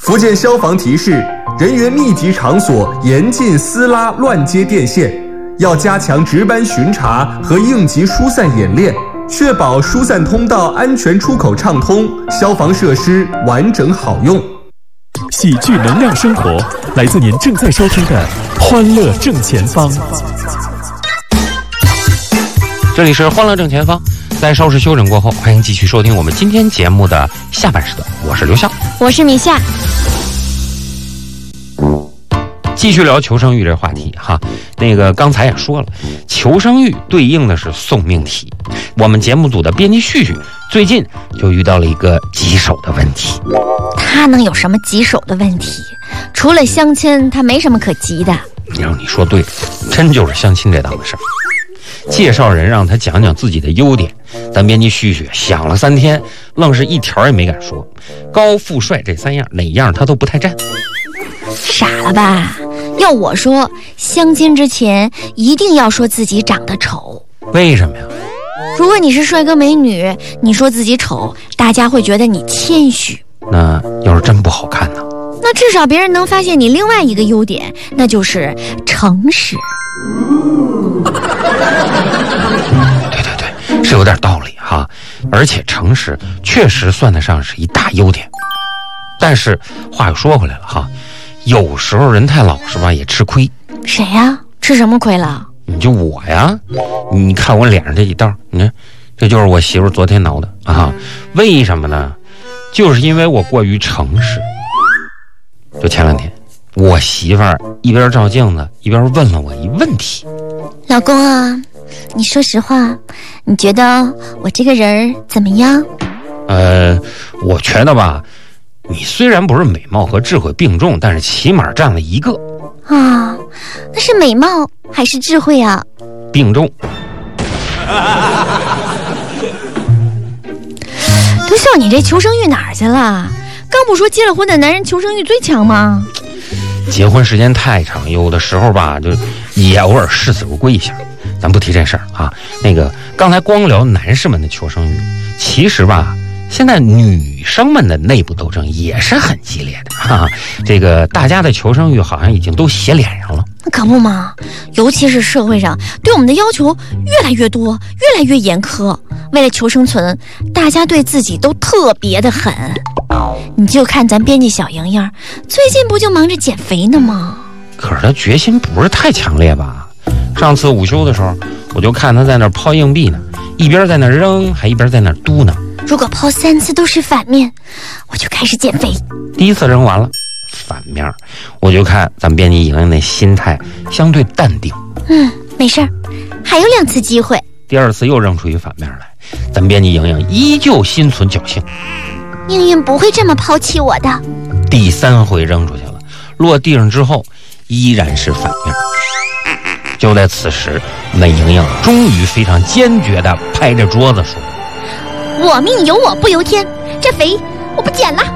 福建消防提示：人员密集场所严禁撕拉乱接电线，要加强值班巡查和应急疏散演练，确保疏散通道安全出口畅通，消防设施完整好用。 喜剧能量生活，来自您正在收听的《欢乐正前方》。 这里是《欢乐正前方》，在稍事休整过后，欢迎继续收听我们今天节目的下半时段。我是刘笑， 我是米夏。 继续聊求生欲这话题哈，刚才也说了，求生欲对应的是送命题。我们节目组的编辑旭旭最近就遇到了一个棘手的问题。 他能有什么棘手的问题？除了相亲，他没什么可急的。 让你说对了，真就是相亲这档子事儿。介绍人让他讲讲自己的优点，咱编辑旭旭想了3天，愣是一条也没敢说。高富帅这3样，哪样他都不太占。 傻了吧？要我说，相亲之前一定要说自己长得丑。 为什么呀？ 如果你是帅哥美女，你说自己丑，大家会觉得你谦虚。 那要是真不好看呢？ 那至少别人能发现你另外一个优点，那就是诚实。 对，是有点道理哈。而且诚实确实算得上是一大优点。但是话又说回来了哈，有时候人太老实吧也吃亏。 谁呀？吃什么亏了？ 你就我呀，你看我脸上这几道，你看这就是我媳妇昨天挠的啊。为什么呢？就是因为我过于诚实。就前2天，我媳妇儿一边照镜子一边问了我一问题： 老公啊，你说实话，你觉得我这个人怎么样？ 我觉得吧，你虽然不是美貌和智慧并重，但是起码占了一个啊。那是美貌还是智慧啊？ 并重。 刘笑，你这求生欲哪儿去了？刚不说结了婚的男人求生欲最强吗？ 结婚时间太长，有的时候吧，就也偶尔视死如归一下。咱不提这事儿啊。刚才光聊男士们的求生欲，其实吧，现在女生们的内部斗争也是很激烈的哈。大家的求生欲好像已经都写脸上了。 那可不嘛，尤其是社会上对我们的要求越来越多，越来越严苛。为了求生存，大家对自己都特别的狠。你就看咱编辑小莹莹，最近不就忙着减肥呢吗？ 可是她决心不是太强烈吧？上次午休的时候，我就看她在那儿抛硬币呢，一边在那儿扔，还一边在那儿嘟囔。 如果抛3次都是反面，我就开始减肥。 第1次扔完了，反面，我就看咱编辑莹莹那心态相对淡定。 没事儿，还有2次机会。 第2次又扔出一反面来，咱编辑莹莹依旧心存侥幸。 命运不会这么抛弃我的。 第3回扔出去了，落地上之后依然是反面。就在此时，美莹莹终于非常坚决地拍着桌子说： 我命由我不由天，这肥我不减了。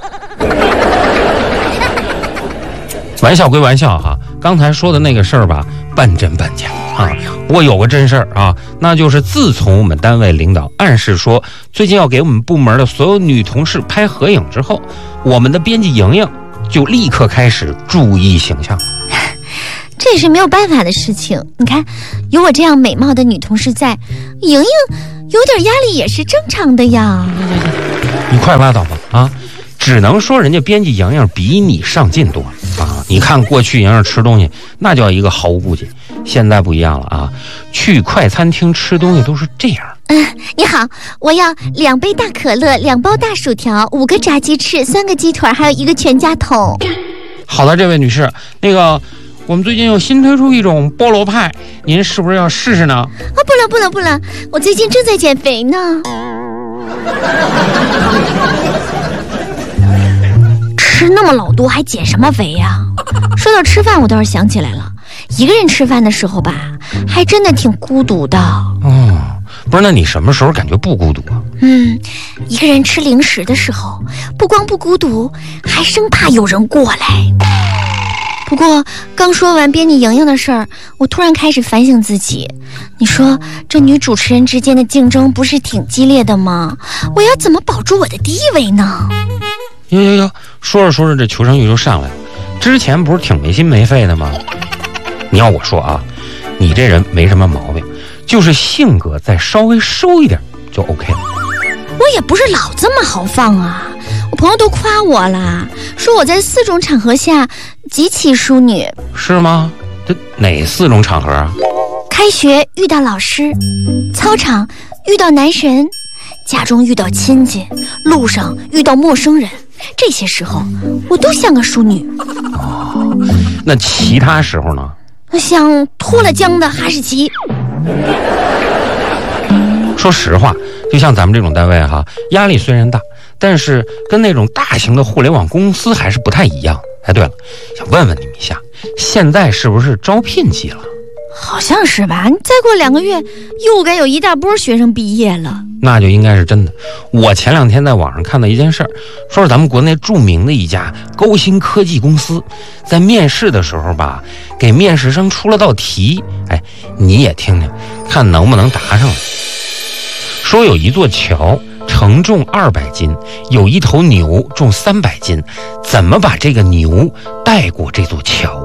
玩笑归玩笑哈，刚才说的那个事儿吧，半真半假啊。不过有个真事儿啊，那就是自从我们单位领导暗示说最近要给我们部门的所有女同事拍合影之后，我们的编辑莹莹就立刻开始注意形象。 这也是没有办法的事情。你看，有我这样美貌的女同事在，莹莹有点压力也是正常的呀。 你快拉倒吧啊！只能说人家编辑莹莹比你上进多了啊！你看过去莹莹吃东西那叫一个毫无顾忌，现在不一样了啊！去快餐厅吃东西都是这样。 你好，我要2杯大可乐，2包大薯条，5个炸鸡翅，3个鸡腿，还有1个全家桶。 好的，这位女士，我们最近又新推出一种菠萝派，您是不是要试试呢？ 不了，我最近正在减肥呢。吃那么老多还减什么肥呀？说到吃饭，我倒是想起来了，一个人吃饭的时候吧，还真的挺孤独的。 不是，那你什么时候感觉不孤独啊？ 一个人吃零食的时候，不光不孤独，还生怕有人过来。不过刚说完编辑莹莹的事儿，我突然开始反省自己。你说这女主持人之间的竞争不是挺激烈的吗？我要怎么保住我的地位呢？ 哟，说着说着这求生欲就上来了。之前不是挺没心没肺的吗？你要我说啊，你这人没什么毛病，就是性格再稍微收一点就 OK 了。 我也不是老这么豪放啊，我朋友都夸我啦，说我在4种场合下极其淑女。 是吗？这哪4种场合啊？ 开学遇到老师，操场遇到男神，家中遇到亲戚，路上遇到陌生人，这些时候我都像个淑女。 那其他时候呢？ 像脱了缰的哈士奇。 说实话，就像咱们这种单位哈，压力虽然大，但是跟那种大型的互联网公司还是不太一样。哎，对了，想问问你们一下，现在是不是招聘季了？ 好像是吧，你再过2个月又该有一大波学生毕业了。 那就应该是真的。我前2天在网上看到一件事儿，说是咱们国内著名的一家高新科技公司，在面试的时候吧，给面试生出了道题，哎，你也听听，看能不能答上来。说有一座桥承重200斤，有一头牛重300斤，怎么把这个牛带过这座桥？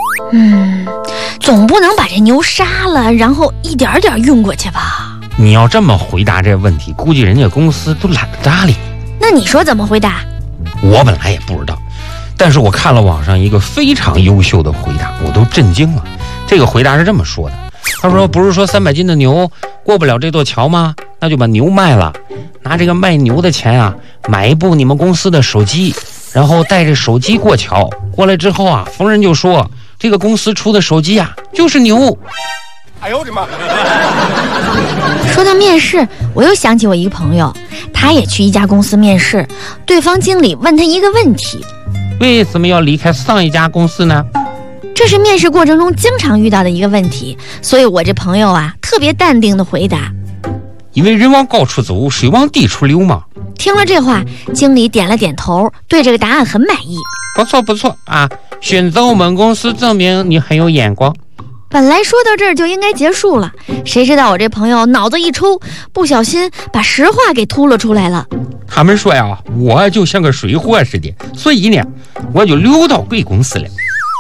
总不能把这牛杀了，然后一点点运过去吧？ 你要这么回答这问题，估计人家公司都懒得搭理。 那你说怎么回答？ 我本来也不知道，但是我看了网上一个非常优秀的回答，我都震惊了。这个回答是这么说的，他说不是说300斤的牛过不了这座桥吗？那就把牛卖了，拿这个卖牛的钱啊，买一部你们公司的手机，然后带着手机过桥。过来之后啊，逢人就说这个公司出的手机啊就是牛。 哎呦我的妈！ 说到面试，我又想起我一个朋友，他也去一家公司面试，对方经理问他一个问题： 为什么要离开上一家公司呢？ 这是面试过程中经常遇到的一个问题，所以我这朋友啊特别淡定的回答： 因为人往高处走，水往低处流嘛。 听了这话，经理点了点头，对这个答案很满意。 不错啊，选择我们公司证明你很有眼光。 本来说到这儿就应该结束了，谁知道我这朋友脑子一抽，不小心把实话给吐了出来了。 他们说呀，我就像个水货似的，所以呢，我就溜到贵公司了。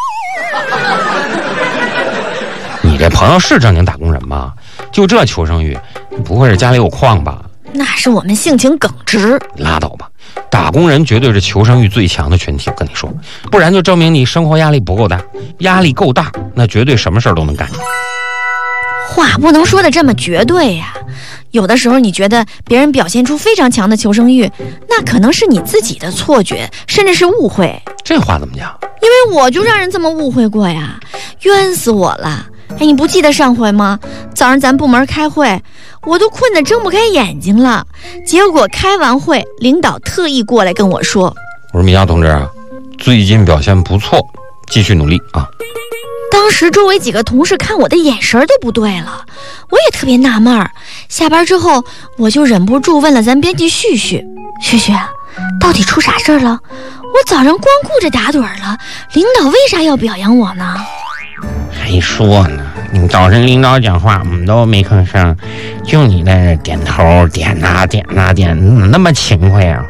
你这朋友是正经打工人吗？就这求生欲，不会是家里有矿吧？ 那是我们性情耿直。 拉倒吧，打工人绝对是求生欲最强的群体，我跟你说，不然就证明你生活压力不够大，压力够大，那绝对什么事儿都能干。 话不能说的这么绝对呀，有的时候你觉得别人表现出非常强的求生欲，那可能是你自己的错觉，甚至是误会。 这话怎么讲？ 因为我就让人这么误会过呀，冤死我了。哎，你不记得上回吗？早上咱部门开会，我都困得睁不开眼睛了，结果开完会，领导特意过来跟我说： 我说米娅同志啊，最近表现不错，继续努力啊。 当时周围几个同事看我的眼神都不对了，我也特别纳闷儿。下班之后，我就忍不住问了咱编辑旭旭，旭旭，到底出啥事儿了？我早上光顾着打盹了，领导为啥要表扬我呢？ 还说呢，你早晨领导讲话我们都没吭声，就你在这点头点哪点哪点，那么勤快啊。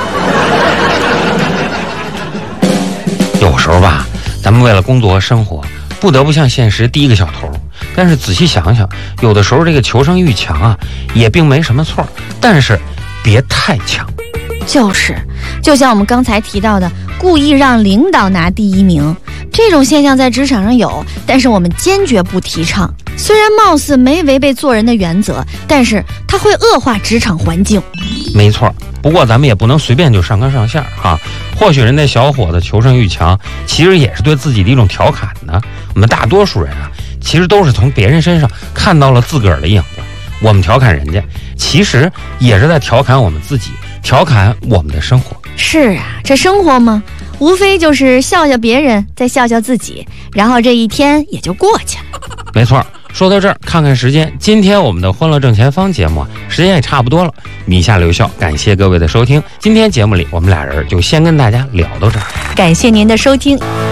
有时候吧，咱们为了工作和生活不得不向现实低个小头，但是仔细想想，有的时候这个求生欲强啊也并没什么错，但是别太强。 就像我们刚才提到的，故意让领导拿第一名，这种现象在职场上有，但是我们坚决不提倡。虽然貌似没违背做人的原则，但是它会恶化职场环境。 没错，不过咱们也不能随便就上纲上线哈。或许人家小伙子求生欲强，其实也是对自己的一种调侃呢。我们大多数人啊，其实都是从别人身上看到了自个儿的影子。我们调侃人家，其实也是在调侃我们自己，调侃我们的生活。 是啊，这生活嘛，无非就是笑笑别人，再笑笑自己，然后这一天也就过去了。 没错，说到这儿，看看时间，今天我们的欢乐正前方节目时间也差不多了，米下留校，感谢各位的收听。今天节目里我们俩人就先跟大家聊到这儿， 感谢您的收听。